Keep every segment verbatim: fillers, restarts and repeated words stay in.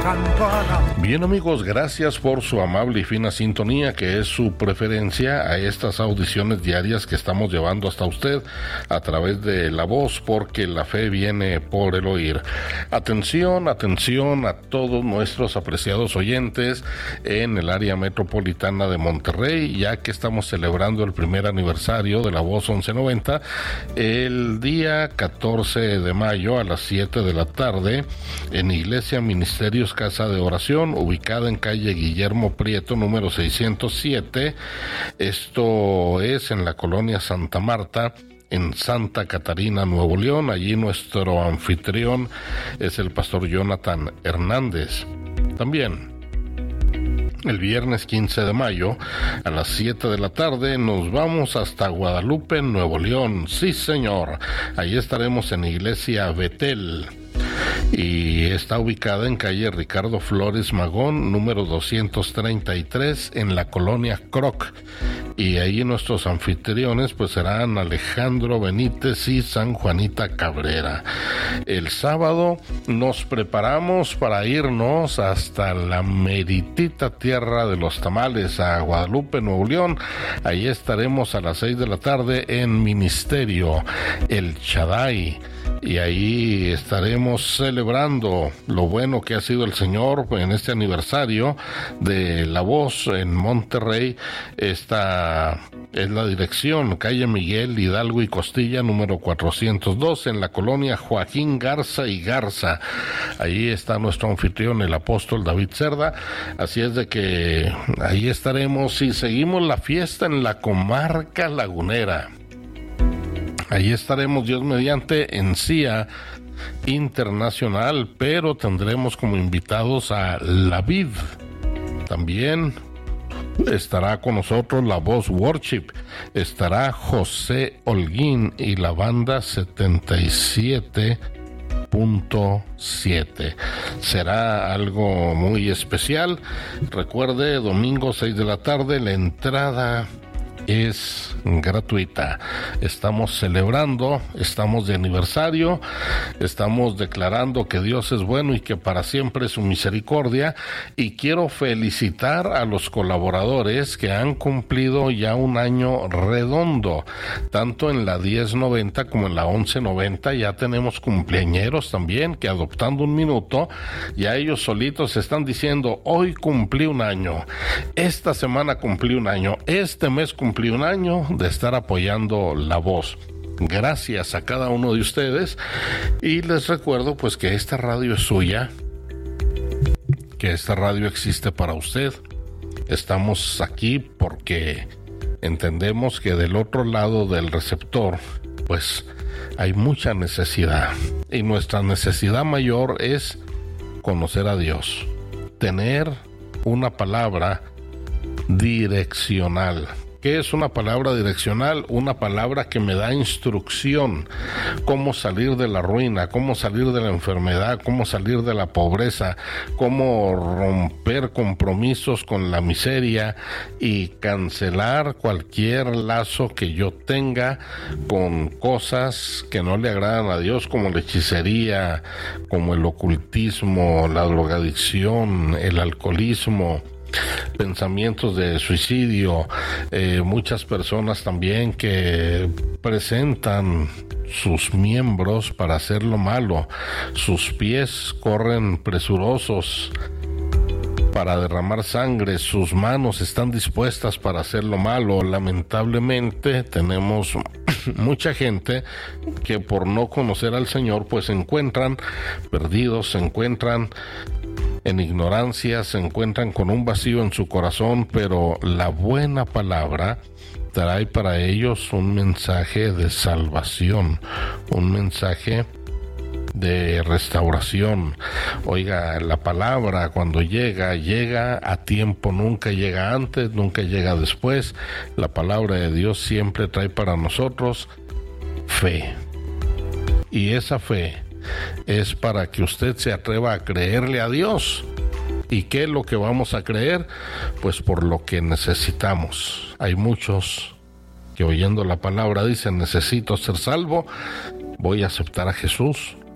canto a la... Bien, amigos, gracias por su amable y fina sintonía, que es su preferencia a estas audiciones diarias que estamos llevando hasta usted a través de la voz, porque la fe viene por el oír. Atención, atención a todos nuestros apreciados oyentes en el área metropolitana de Monterrey, ya que estamos celebrando el primer aniversario de la voz once noventa, el día catorce de mayo a las siete de la tarde en Iglesia Ministerios Casa de Oración, ubicada en calle Guillermo Prieto, número seiscientos siete. Esto es en la colonia Santa Marta, en Santa Catarina, Nuevo León. Allí nuestro anfitrión es el pastor Jonathan Hernández. También el viernes quince de mayo a las siete de la tarde nos vamos hasta Guadalupe, Nuevo León. Sí, señor, ahí estaremos en Iglesia Betel, y está ubicada en calle Ricardo Flores Magón, número doscientos treinta y tres, en la colonia Croc. Y ahí nuestros anfitriones pues serán Alejandro Benítez y San Juanita Cabrera. El sábado nos preparamos para irnos hasta la meritita tierra de los tamales, a Guadalupe, Nuevo León. Ahí estaremos a las seis de la tarde en Ministerio El Shaddai, y ahí estaremos celebrando lo bueno que ha sido el Señor en este aniversario de La Voz en Monterrey. Esta es la dirección, calle Miguel Hidalgo y Costilla, número cuatrocientos dos, en la colonia Joaquín Garza y Garza. Ahí está nuestro anfitrión, el apóstol David Cerda. Así es de que ahí estaremos y seguimos la fiesta en la comarca lagunera. Ahí estaremos, Dios mediante, en C I A Internacional, pero tendremos como invitados a La Vid. También estará con nosotros La Voz Worship, estará José Holguín y la banda setenta y siete punto siete. Será algo muy especial. Recuerde, domingo seis de la tarde, la entrada es gratuita. Estamos celebrando, estamos de aniversario, estamos declarando que Dios es bueno y que para siempre es su misericordia, y quiero felicitar a los colaboradores que han cumplido ya un año redondo, tanto en la diez noventa como en la once noventa. Ya tenemos cumpleañeros también que, adoptando un minuto, ya ellos solitos están diciendo: hoy cumplí un año, esta semana cumplí un año, este mes cumplí un año de estar apoyando La Voz. Gracias a cada uno de ustedes, y les recuerdo pues que esta radio es suya, que esta radio existe para usted. Estamos aquí porque entendemos que del otro lado del receptor pues hay mucha necesidad, y nuestra necesidad mayor es conocer a Dios, tener una palabra direccional. ¿Qué es una palabra direccional? Una palabra que me da instrucción, cómo salir de la ruina, cómo salir de la enfermedad, cómo salir de la pobreza, cómo romper compromisos con la miseria y cancelar cualquier lazo que yo tenga con cosas que no le agradan a Dios, como la hechicería, como el ocultismo, la drogadicción, el alcoholismo, pensamientos de suicidio, eh, muchas personas también que presentan sus miembros para hacer lo malo, sus pies corren presurosos para derramar sangre, sus manos están dispuestas para hacer lo malo. Lamentablemente tenemos mucha gente que por no conocer al Señor pues se encuentran perdidos, se encuentran en ignorancia, se encuentran con un vacío en su corazón, pero la buena palabra trae para ellos un mensaje de salvación, un mensaje de restauración. Oiga, la palabra cuando llega, llega a tiempo, nunca llega antes, nunca llega después. La palabra de Dios siempre trae para nosotros fe, y esa fe es para que usted se atreva a creerle a Dios. ¿Y qué es lo que vamos a creer? Pues por lo que necesitamos. Hay muchos que oyendo la palabra dicen: necesito ser salvo, voy a aceptar a Jesús,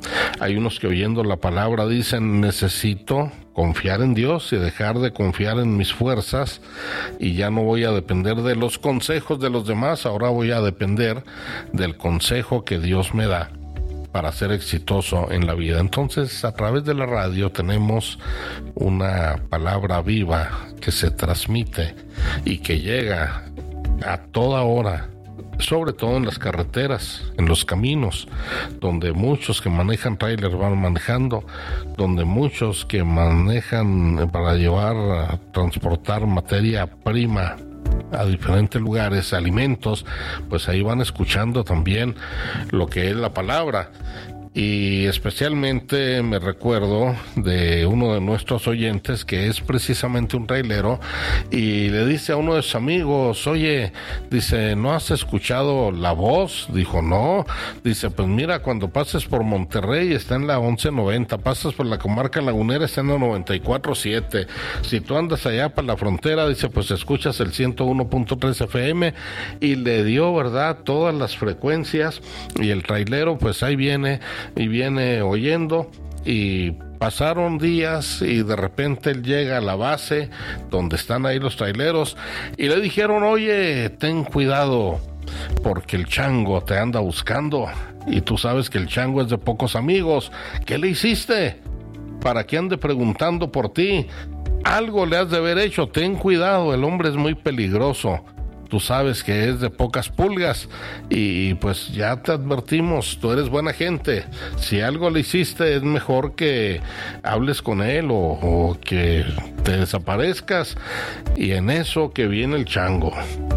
Hay unos que oyendo la palabra dicen, necesito confiar en Dios y dejar de confiar en mis fuerzas, y ya no voy a depender de los consejos de los demás, ahora voy a depender del consejo que Dios me da para ser exitoso en la vida. Entonces, a través de la radio tenemos una palabra viva que se transmite y que llega a toda hora, sobre todo en las carreteras, en los caminos, donde muchos que manejan trailers van manejando, donde muchos que manejan para llevar, a transportar materia prima a diferentes lugares, alimentos, pues ahí van escuchando también lo que es la palabra. Y especialmente me recuerdo de uno de nuestros oyentes que es precisamente un trailero, y le dice a uno de sus amigos, oye, dice, ¿no has escuchado La Voz? Dijo, no. Dice, pues mira, cuando pases por Monterrey está en la once noventa, pasas por la comarca lagunera está en la noventa y cuatro siete, si tú andas allá para la frontera, dice, pues escuchas el ciento uno punto tres F M, y le dio, ¿verdad?, todas las frecuencias, y el trailero pues ahí viene y viene oyendo, y pasaron días y de repente él llega a la base donde están ahí los traileros y le dijeron, oye, ten cuidado porque el chango te anda buscando, y tú sabes que el chango es de pocos amigos. ¿Qué le hiciste para que ande preguntando por ti? Algo le has de haber hecho, ten cuidado, el hombre es muy peligroso. Tú sabes que es de pocas pulgas, y pues ya te advertimos, tú eres buena gente. Si algo le hiciste, es mejor que hables con él o, o que te desaparezcas. Y en eso que viene el chango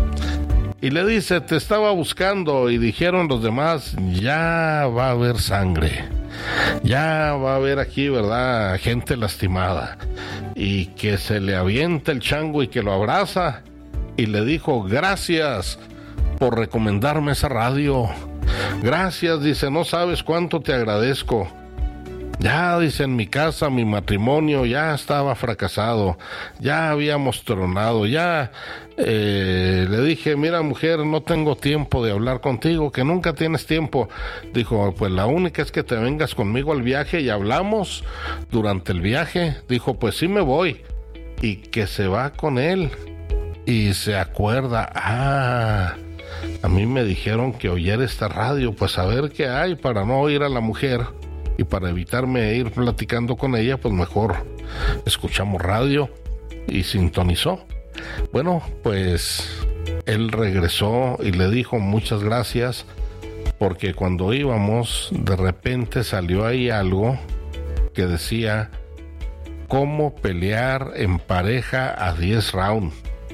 y le dice, te estaba buscando, y dijeron los demás, ya va a haber sangre, ya va a haber aquí, ¿verdad?, gente lastimada. Y que se le avienta el chango y que lo abraza. Y le dijo, gracias por recomendarme esa radio. Gracias, dice, no sabes cuánto te agradezco. Ya, dice, en mi casa, mi matrimonio ya estaba fracasado. Ya habíamos tronado. Ya eh, le dije, mira, mujer, no tengo tiempo de hablar contigo, que nunca tienes tiempo. Dijo, pues la única es que te vengas conmigo al viaje y hablamos durante el viaje. Dijo, pues sí me voy. Y que se va con él. Y se acuerda, ah, a mí me dijeron que oyera esta radio, pues a ver qué hay, para no oír a la mujer y para evitarme ir platicando con ella, pues mejor escuchamos radio, y sintonizó. Bueno, pues él regresó y le dijo muchas gracias, porque cuando íbamos, de repente salió ahí algo que decía, cómo pelear en pareja a diez rounds.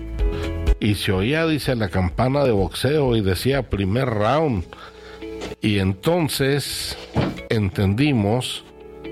Y se oía, dice, la campana de boxeo y decía primer round. Y entonces entendimos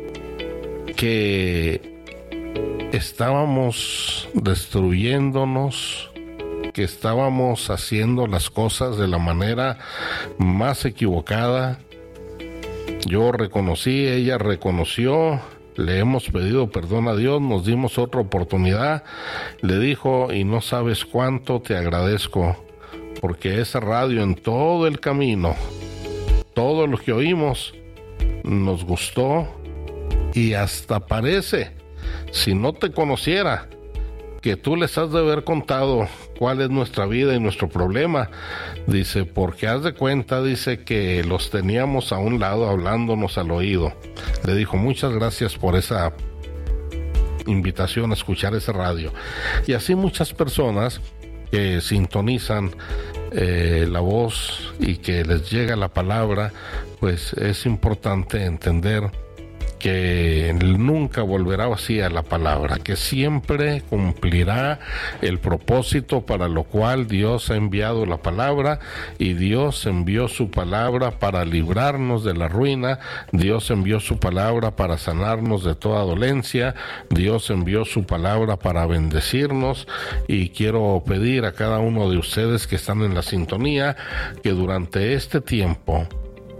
que estábamos destruyéndonos, que estábamos haciendo las cosas de la manera más equivocada. Yo reconocí, ella reconoció. Le hemos pedido perdón a Dios, nos dimos otra oportunidad. Le dijo, y no sabes cuánto te agradezco, porque esa radio en todo el camino, todo lo que oímos, nos gustó, y hasta parece, si no te conociera, que tú les has de haber contado cuál es nuestra vida y nuestro problema. Dice, porque haz de cuenta, dice, que los teníamos a un lado hablándonos al oído. Le dijo, muchas gracias por esa invitación a escuchar esa radio. Y así muchas personas que sintonizan eh, la voz y que les llega la palabra, pues es importante entender que nunca volverá vacía la palabra, que siempre cumplirá el propósito para lo cual Dios ha enviado la palabra, y Dios envió su palabra para librarnos de la ruina, Dios envió su palabra para sanarnos de toda dolencia, Dios envió su palabra para bendecirnos. Y quiero pedir a cada uno de ustedes que están en la sintonía que durante este tiempo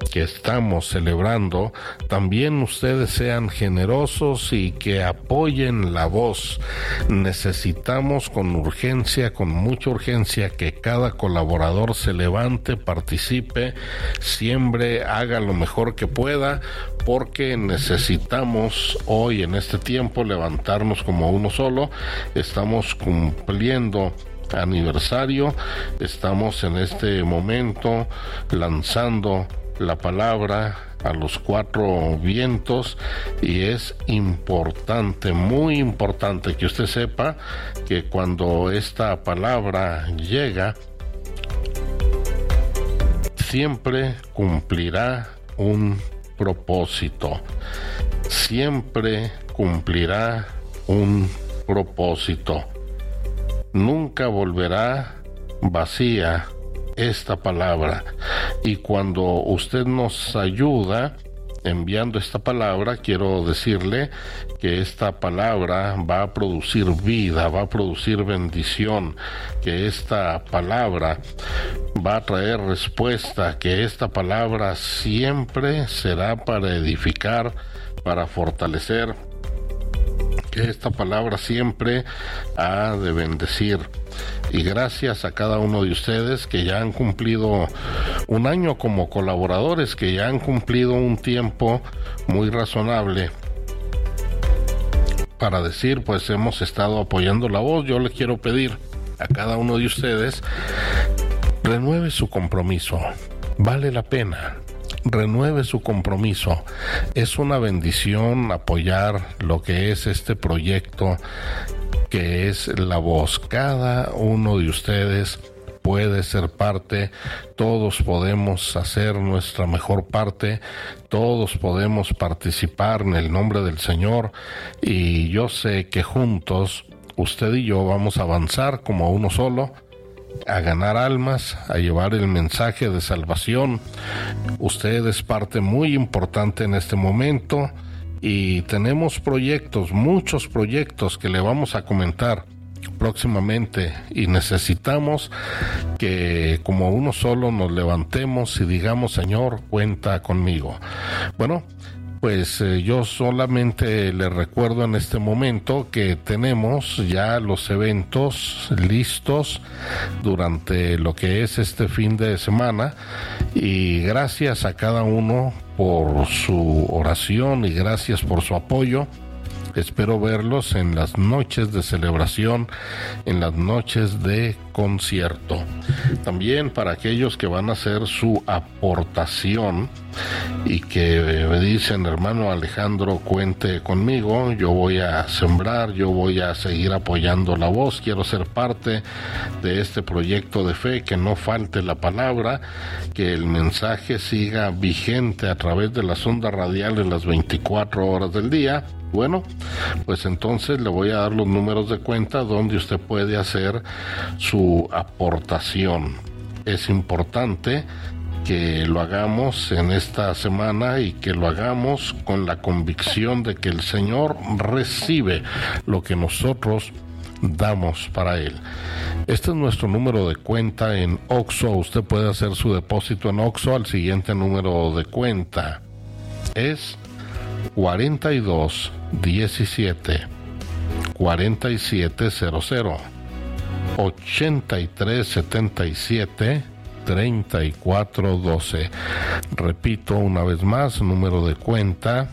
que estamos celebrando, también ustedes sean generosos y que apoyen la voz. Necesitamos con urgencia, con mucha urgencia, que cada colaborador se levante, participe, siembre, haga lo mejor que pueda, porque necesitamos hoy en este tiempo levantarnos como uno solo. Estamos cumpliendo aniversario, estamos en este momento lanzando la palabra a los cuatro vientos, y es importante, muy importante que usted sepa que cuando esta palabra llega, siempre cumplirá un propósito, siempre cumplirá un propósito, nunca volverá vacía esta palabra. Y cuando usted nos ayuda enviando esta palabra, quiero decirle que esta palabra va a producir vida, va a producir bendición, que esta palabra va a traer respuesta, que esta palabra siempre será para edificar, para fortalecer, que esta palabra siempre ha de bendecir. Y gracias a cada uno de ustedes que ya han cumplido un año como colaboradores, que ya han cumplido un tiempo muy razonable para decir, pues hemos estado apoyando la voz. Yo le quiero pedir a cada uno de ustedes, renueve su compromiso, vale la pena. Renueve su compromiso. Es una bendición apoyar lo que es este proyecto que es La Voz. Cada uno de ustedes puede ser parte, todos podemos hacer nuestra mejor parte, todos podemos participar en el nombre del Señor, y yo sé que juntos usted y yo vamos a avanzar como uno solo, a ganar almas, a llevar el mensaje de salvación. Usted es parte muy importante en este momento, y tenemos proyectos, muchos proyectos que le vamos a comentar próximamente, y necesitamos que como uno solo nos levantemos y digamos, Señor, cuenta conmigo. Bueno, pues eh, yo solamente le recuerdo en este momento que tenemos ya los eventos listos durante lo que es este fin de semana, y gracias a cada uno por su oración y gracias por su apoyo. Espero verlos en las noches de celebración, en las noches de concierto. También para aquellos que van a hacer su aportación y que me dicen, hermano Alejandro, cuente conmigo, yo voy a sembrar, yo voy a seguir apoyando la voz, quiero ser parte de este proyecto de fe, que no falte la palabra, que el mensaje siga vigente a través de las ondas radiales las veinticuatro horas del día. Bueno, pues entonces le voy a dar los números de cuenta donde usted puede hacer su aportación. Es importante que lo hagamos en esta semana y que lo hagamos con la convicción de que el Señor recibe lo que nosotros damos para Él. Este es nuestro número de cuenta en Oxxo. Usted puede hacer su depósito en Oxxo al siguiente número de cuenta. Es cuarenta y dos diecisiete cuarenta y siete cero cero ochenta y tres setenta y siete treinta y cuatro doce. Repito una vez más, número de cuenta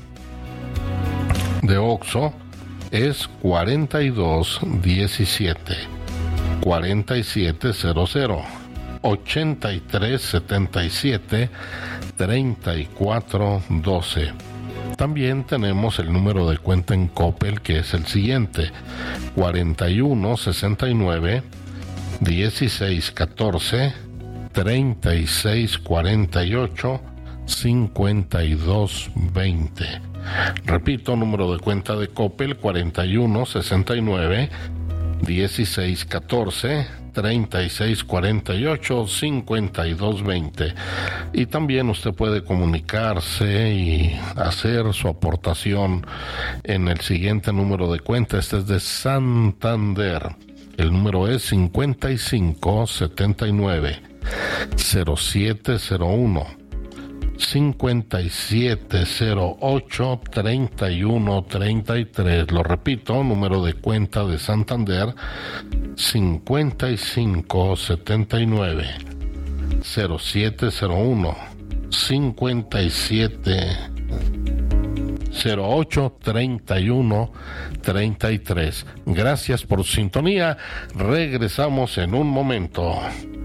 de Oxxo es cuarenta y dos diecisiete cuarenta y siete cero cero ochenta y tres setenta y siete treinta y cuatro doce. También tenemos el número de cuenta en Coppel, que es el siguiente: cuarenta y uno sesenta y nueve dieciséis catorce treinta y seis cuarenta y ocho cincuenta y dos veinte. Repito, número de cuenta de Coppel: cuarenta y uno sesenta y nueve dieciséis catorce treinta y seis cuarenta y ocho cincuenta y dos veinte. Y también usted puede comunicarse y hacer su aportación en el siguiente número de cuenta. Este es de Santander. El número es cincuenta y cinco setenta y nueve cero siete cero uno cincuenta y siete cero ocho treinta y uno treinta y tres. Lo repito, número de cuenta de Santander cincuenta y cinco setenta y nueve cero siete cero uno cincuenta y siete cero ocho treinta y uno treinta y tres. Gracias por su sintonía. Regresamos en un momento.